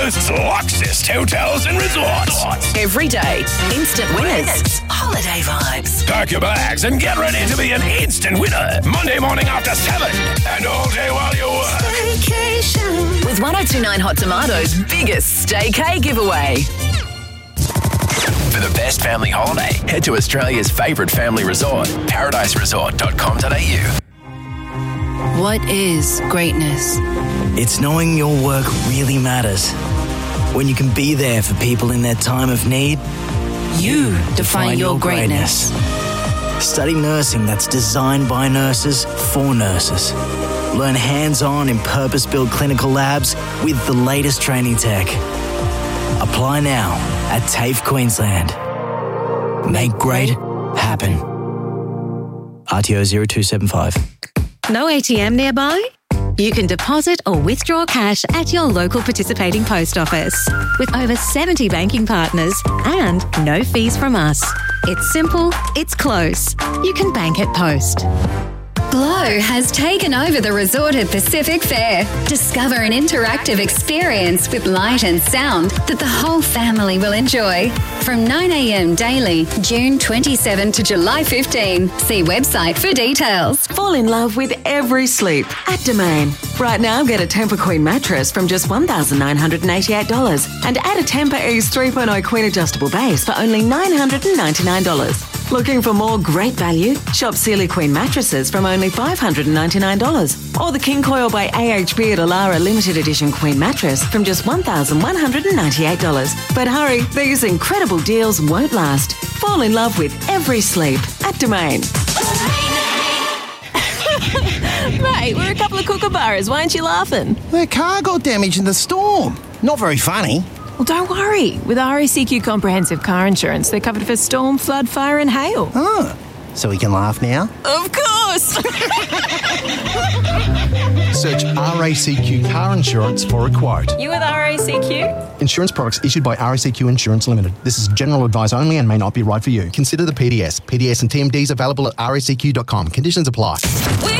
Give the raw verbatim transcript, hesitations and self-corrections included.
coast's luxiest hotels and resorts. Every day, instant winners. Holiday vibes. Pack your bags and get ready to be an instant winner. Monday morning after seven and all day while you work. Staycation. With ten twenty-nine Hot Tomatoes' biggest Staycay giveaway. For the best family holiday, head to Australia's favourite family resort, paradise resort dot com dot a u. What is greatness? It's knowing your work really matters. When you can be there for people in their time of need. You define, define your, your greatness. greatness. Study nursing that's designed by nurses for nurses. Learn hands-on in purpose-built clinical labs with the latest training tech. Apply now at TAFE Queensland. Make great happen. R T O zero two seven five. No A T M nearby? You can deposit or withdraw cash at your local participating post office with over seventy banking partners and no fees from us. It's simple, it's close. You can bank at Post. Glow has taken over the resort at Pacific Fair. Discover an interactive experience with light and sound that the whole family will enjoy. From nine a.m. daily, June twenty-seventh to July fifteenth. See website for details. Fall in love with every sleep at Domain. Right now, get a Tempur Queen mattress from just one thousand nine hundred eighty-eight dollars and add a Tempur Ease three point oh Queen adjustable base for only nine hundred ninety-nine dollars. Looking for more great value? Shop Sealy Queen mattresses from only five hundred ninety-nine dollars. Or the King Coil by A H B at Alara Limited Edition Queen mattress from just one thousand one hundred ninety-eight dollars. But hurry, these incredible deals won't last. Fall in love with every sleep at Domain. Mate, we're a couple of kookaburras. Why aren't you laughing? Their car got damaged in the storm. Not very funny. Well, don't worry. With R A C Q Comprehensive Car Insurance, they're covered for storm, flood, fire and hail. Oh, so we can laugh now? Of course! Search R A C Q Car Insurance for a quote. You with R A C Q? Insurance products issued by R A C Q Insurance Limited. This is general advice only and may not be right for you. Consider the P D S. P D S and T M Ds available at R A C Q dot com. Conditions apply.